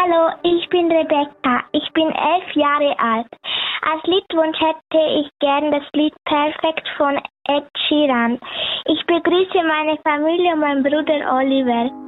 Hallo, ich bin Rebecca. Ich bin 11 Jahre alt. Als Liedwunsch hätte ich gern das Lied Perfekt von Ed Sheeran. Ich begrüße meine Familie und meinen Bruder Oliver.